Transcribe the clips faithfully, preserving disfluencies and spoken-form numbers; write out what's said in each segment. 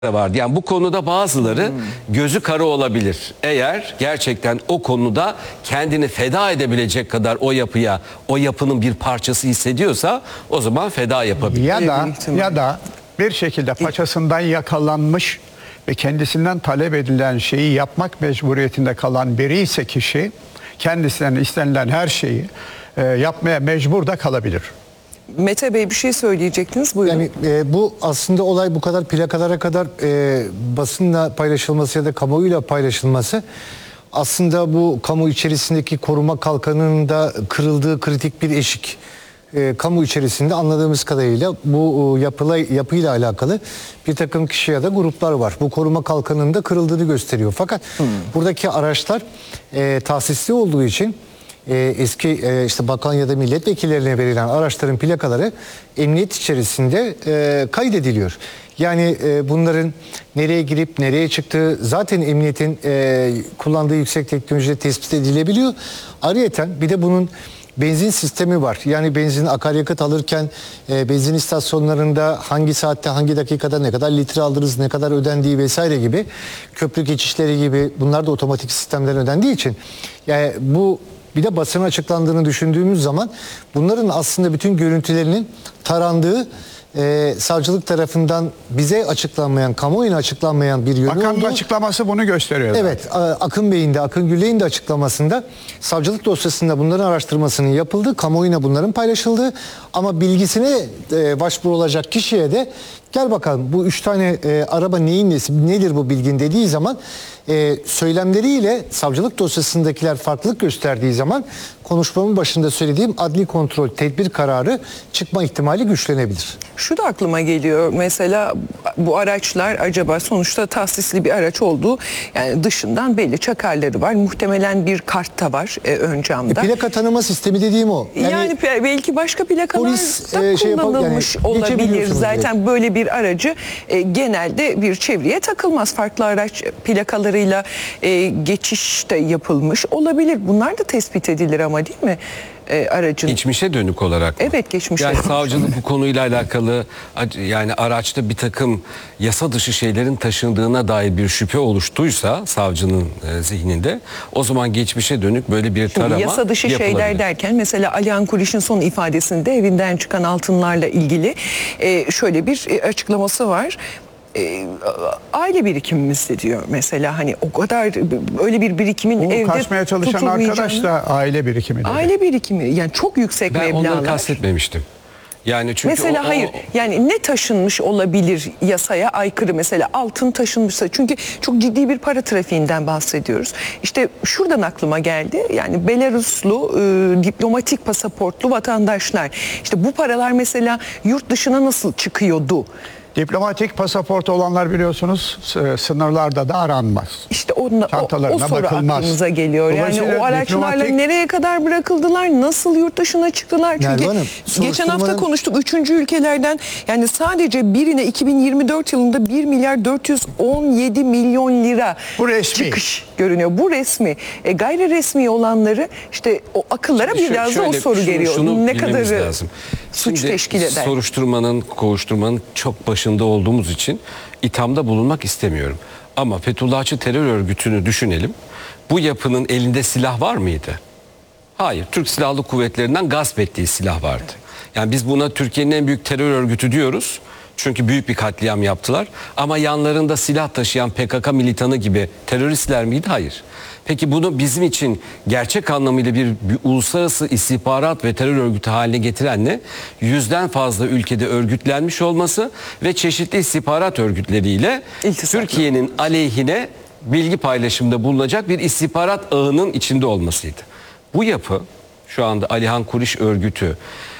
vardı. Yani bu konuda bazıları hmm. gözü kara olabilir. Eğer gerçekten o konuda kendini feda edebilecek kadar o yapıya, o yapının bir parçası hissediyorsa o zaman feda yapabilir. Ya da ya da bir şekilde paçasından yakalanmış ve kendisinden talep edilen şeyi yapmak mecburiyetinde kalan biri ise kişi kendisinden istenilen her şeyi e, yapmaya mecbur da kalabilir. Mete Bey bir şey söyleyecektiniz, buyurun. Yani e, bu aslında olay bu kadar plakalara kadar e, basınla paylaşılması ya da kamuoyuyla paylaşılması aslında bu kamu içerisindeki koruma kalkanının da kırıldığı kritik bir eşik. E, kamu içerisinde anladığımız kadarıyla bu e, yapıla, yapıyla alakalı bir takım kişi ya da gruplar var. Bu koruma kalkanının da kırıldığını gösteriyor. Fakat hmm. buradaki araçlar e, tahsisli olduğu için Ee, eski e, işte bakan ya da milletvekillerine verilen araçların plakaları emniyet içerisinde e, kaydediliyor. Yani e, bunların nereye girip nereye çıktığı zaten emniyetin e, kullandığı yüksek teknolojide tespit edilebiliyor. Ayrıyeten bir de bunun benzin sistemi var. Yani benzin, akaryakıt alırken e, benzin istasyonlarında hangi saatte, hangi dakikada ne kadar litre aldınız, ne kadar ödendiği vesaire gibi, köprü geçişleri gibi, bunlar da otomatik sistemden ödendiği için yani bu bir de basına açıklandığını düşündüğümüz zaman bunların aslında bütün görüntülerinin tarandığı, e, savcılık tarafından bize açıklanmayan, kamuoyuna açıklanmayan bir yönü Bakanın olduğu. açıklaması bunu gösteriyor. Evet, Akın Bey'in de, Akın Güley'in de açıklamasında savcılık dosyasında bunların araştırmasının yapıldığı, kamuoyuna bunların paylaşıldığı ama bilgisine e, başvuru olacak kişiye de gel bakalım bu üç tane e, araba neyin nesi, nedir bu bilgin dediği zaman e, söylemleriyle savcılık dosyasındakiler farklılık gösterdiği zaman konuşmamın başında söylediğim adli kontrol tedbir kararı çıkma ihtimali güçlenebilir. Şu da aklıma geliyor, mesela bu araçlar acaba sonuçta tahsisli bir araç olduğu, yani dışından belli çakarları var, muhtemelen bir kart da var e, ön camda. E, plaka tanıma sistemi dediğim o. Yani, yani belki başka plakalar polis, da e, şey kullanılmış yani, olabilir. Zaten diye. böyle bir aracı e, genelde bir çevreye takılmaz. Farklı araç plakalarıyla e, geçiş de yapılmış olabilir. Bunlar da tespit edilir ama değil mi? E, aracın. Geçmişe dönük olarak mı? Evet, geçmişe. Yani savcılık bu konuyla alakalı, yani araçta bir takım yasa dışı şeylerin taşındığına dair bir şüphe oluştuysa savcının e, zihninde, o zaman geçmişe dönük böyle bir tarama Şimdi yasa dışı yapılabilir. şeyler derken mesela Alihan Kuliş'in son ifadesinde evinden çıkan altınlarla ilgili e, şöyle bir e, açıklaması var. E, aile birikimimiz de diyor mesela, hani o kadar öyle bir birikimin Bu evde kaçmaya çalışan arkadaş da aile birikimi dedi. Aile birikimi, yani çok yüksek Ben meblağlar. onları kastetmemiştim. Yani çünkü mesela o, o, hayır, yani ne taşınmış olabilir yasaya aykırı, mesela altın taşınmışsa, çünkü çok ciddi bir para trafiğinden bahsediyoruz. İşte şuradan aklıma geldi, yani Belaruslu e, diplomatik pasaportlu vatandaşlar, işte bu paralar mesela yurt dışına nasıl çıkıyordu? Diplomatik pasaportu olanlar biliyorsunuz sınırlarda da aranmaz. İşte o, o, o soru bakılmaz. aklımıza geliyor. Yani o araçlarla diplomatik... nereye kadar bırakıldılar? Nasıl yurt dışına çıktılar? Çünkü Hanım, geçen hafta konuştuk, üçüncü ülkelerden yani sadece birine iki bin yirmi dört yılında bir milyar dört yüz on yedi milyon lira bu resmi çıkış görünüyor. Bu resmi. E, gayri resmi olanları işte o akıllara Şimdi biraz şöyle, da o soru şunu, geliyor. Şunu ne kadarı lazım. suç Şimdi teşkil eder? Soruşturmanın, kovuşturmanın çok başında olduğumuz için ithamda bulunmak istemiyorum. Ama Fethullahçı terör örgütünü düşünelim. Bu yapının elinde silah var mıydı? Hayır. Türk Silahlı Kuvvetleri'nden gasp ettiği silah vardı. Yani biz buna Türkiye'nin en büyük terör örgütü diyoruz. Çünkü büyük bir katliam yaptılar. Ama yanlarında silah taşıyan P K K militanı gibi teröristler miydi? Hayır. Peki bunu bizim için gerçek anlamıyla bir, bir uluslararası istihbarat ve terör örgütü haline getiren ne? Yüzden fazla ülkede örgütlenmiş olması ve çeşitli istihbarat örgütleriyle Türkiye'nin aleyhine bilgi paylaşımında bulunacak bir istihbarat ağının içinde olmasıydı. Bu yapı, şu anda Alihan Kuliş örgütü,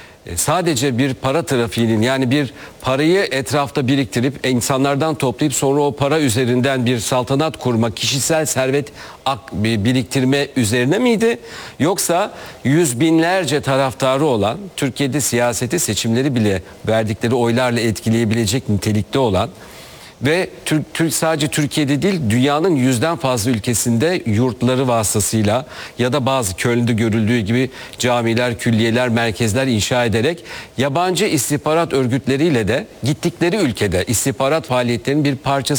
sadece bir para trafiğinin, yani bir parayı etrafta biriktirip insanlardan toplayıp sonra o para üzerinden bir saltanat kurma, kişisel servet biriktirme üzerine miydi? Yoksa yüz binlerce taraftarı olan, Türkiye'de siyaseti, seçimleri bile verdikleri oylarla etkileyebilecek nitelikte olan Ve Türk, Türk sadece Türkiye'de değil dünyanın yüzden fazla ülkesinde yurtları vasıtasıyla ya da bazı Köln'de görüldüğü gibi camiler, külliyeler, merkezler inşa ederek yabancı istihbarat örgütleriyle de gittikleri ülkede istihbarat faaliyetlerinin bir parçası